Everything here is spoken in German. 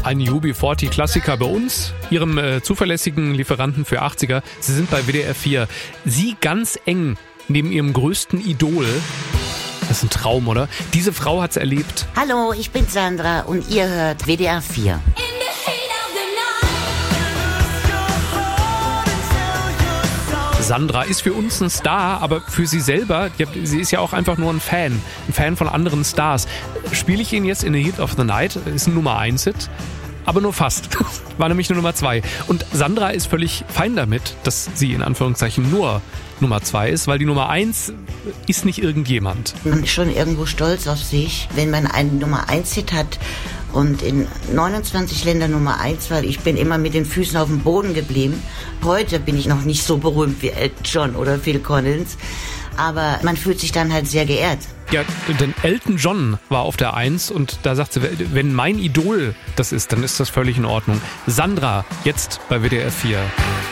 Ein UB40-Klassiker bei uns, Ihrem zuverlässigen Lieferanten für 80er. Sie sind bei WDR 4. Sie ganz eng neben Ihrem größten Idol. Das ist ein Traum, oder? Diese Frau hat's erlebt. Hallo, ich bin Sandra und ihr hört WDR 4. Sandra ist für uns ein Star, aber für sie selber, sie ist ja auch einfach nur ein Fan von anderen Stars. Spiele ich Ihnen jetzt in The Heat of the Night, ist ein Nummer 1-Hit, aber nur fast. War nämlich nur Nummer 2. Und Sandra ist völlig fein damit, dass sie in Anführungszeichen nur Nummer 2 ist, weil die Nummer 1 ist nicht irgendjemand. Man ist schon irgendwo stolz auf sich, wenn man einen Nummer 1-Hit hat und in 29 Ländern Nummer 1 war. Ich bin immer mit den Füßen auf dem Boden geblieben. Heute bin ich noch nicht so berühmt wie Elton John oder Phil Collins, aber man fühlt sich dann halt sehr geehrt. Ja, denn Elton John war auf der 1 und da sagt sie, wenn mein Idol das ist, dann ist das völlig in Ordnung. Sandra, jetzt bei WDR 4.